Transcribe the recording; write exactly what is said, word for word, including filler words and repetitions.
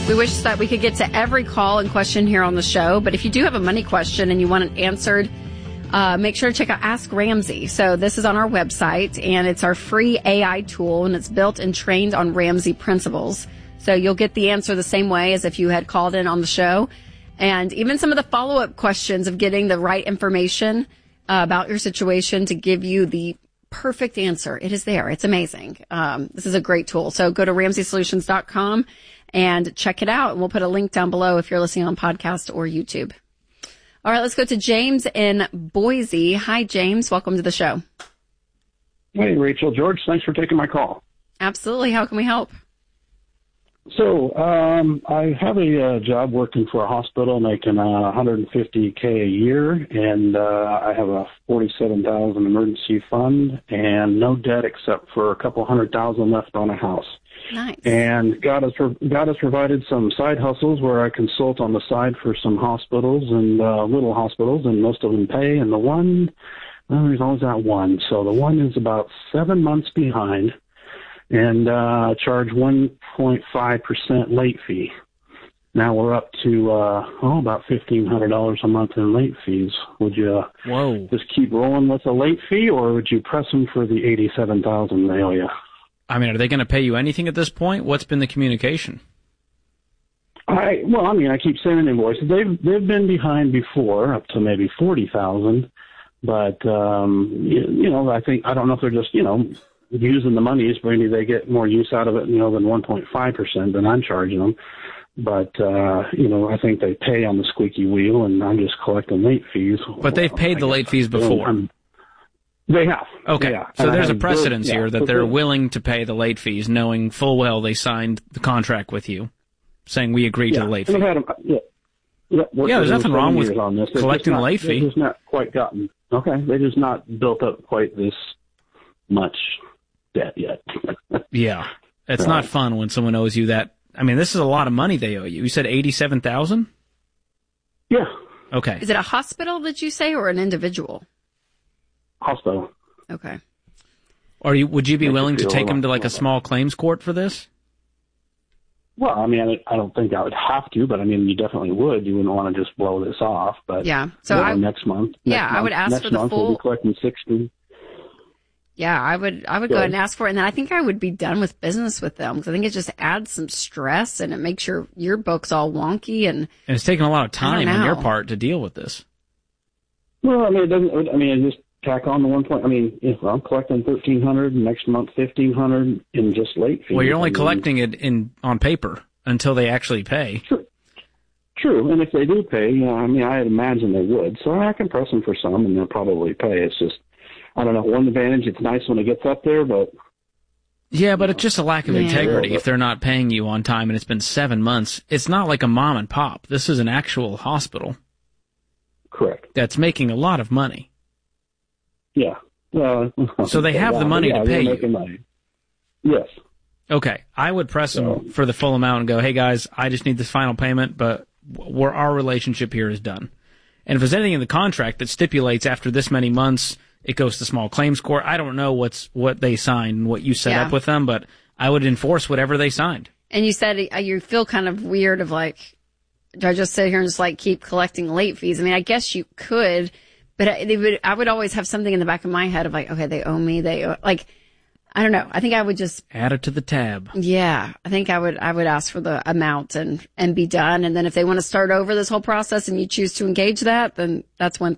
We wish that we could get to every call and question here on the show, but if you do have a money question and you want it answered, uh, make sure to check out Ask Ramsey. So this is on our website, and it's our free A I tool, and it's built and trained on Ramsey principles. So you'll get the answer the same way as if you had called in on the show. And even some of the follow-up questions of getting the right information uh, about your situation to give you the perfect answer. It is there. It's amazing. Um, this is a great tool. So go to ramsey solutions dot com and check it out. And we'll put a link down below if you're listening on podcast or YouTube. All right, let's go to James in Boise. Hi, James. Welcome to the show. Hey, Rachel, George, thanks for taking my call. Absolutely. How can we help? So um, I have a uh, job working for a hospital making uh, one hundred fifty thousand dollars a year, and uh, I have a forty-seven thousand dollars emergency fund and no debt except for a couple hundred thousand left on a house. Nice. And God has, God has provided some side hustles where I consult on the side for some hospitals and uh, little hospitals, and most of them pay. And the one, well, there's always that one. So the one is about seven months behind and uh, charge one point five percent late fee. Now we're up to, uh, oh, about fifteen hundred dollars a month in late fees. Would you Whoa. just keep rolling with a late fee, or would you press them for the eighty-seven thousand dollars they owe you? I mean, are they going to pay you anything at this point? What's been the communication? I well, I mean, I keep sending invoices. They've they've been behind before, up to maybe forty thousand. But um, you, you know, I think I don't know if they're just you know using the monies. Maybe they get more use out of it, you know, than one point five percent than I'm charging them. But uh, you know, I think they pay on the squeaky wheel, and I'm just collecting late fees. But they've paid well, the late fees before. I'm, They have. Okay. Yeah. So and there's a have, precedence yeah, here that they're willing to pay the late fees, knowing full well they signed the contract with you, saying we agree yeah. to the late and fee. Had them, yeah. Yeah, yeah, there's nothing wrong with on this. collecting not, the late fee. They've just not quite gotten, okay, they just not built up quite this much debt yet. Yeah. It's right. not fun when someone owes you that. I mean, this is a lot of money they owe you. You said eighty-seven thousand dollars? Yeah. Okay. Is it a hospital, did you say, or an individual? Hospital. Okay. Or you, would you be Makes willing you to feel take a them lot to like a better. small claims court for this? Well, I mean, I, I don't think I would have to, but I mean, you definitely would. You wouldn't want to just blow this off. But Yeah. So you know, I next month. Yeah, next I would month, ask next for the month full- We'll be collecting sixty. Yeah, I would I would go Good. ahead and ask for it, and then I think I would be done with business with them, because I think it just adds some stress, and it makes your, your books all wonky. And And it's taken a lot of I don't time on your know. part to deal with this. Well, I mean, it doesn't. I mean, it just tack on the one point. I mean, if I'm collecting thirteen hundred, next month fifteen hundred in just late fees. Well, you're only I mean, collecting it in on paper until they actually pay. True. True, and if they do pay, you know, I mean, I'd imagine they would. So I can press them for some, and they'll probably pay. It's just, I don't know. One advantage, it's nice when it gets up there, but Yeah, but it's just a lack of Yeah. integrity if they're not paying you on time and it's been seven months. It's not like a mom and pop. This is an actual hospital correct. that's making a lot of money. Yeah. Well, So they have the yeah, money yeah, to pay they're you. making money. Yes. Okay, I would press them for the full amount and go, hey guys, I just need this final payment, but where our relationship here is done. And if there's anything in the contract that stipulates after this many months, it goes to small claims court. I don't know what's what they signed and what you set Yeah. up with them, but I would enforce whatever they signed. and you said uh, you feel kind of weird of like, do I just sit here and just like keep collecting late fees? I mean, I guess you could, but I, they would. I would always have something in the back of my head of like, okay, they owe me. They owe, like, I don't know. I think I would just. Add it to the tab. Yeah, I think I would I would ask for the amount and and be done. And then if they want to start over this whole process and you choose to engage that, then that's one